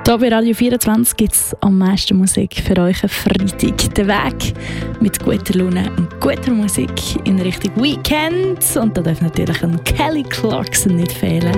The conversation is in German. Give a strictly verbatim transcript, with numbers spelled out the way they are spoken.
Hier bei Radio vierundzwanzig gibt es am meisten Musik für euch am Freitag. Der Weg mit guter Laune und guter Musik in Richtung Weekend. Und da darf natürlich ein Kelly Clarkson nicht fehlen.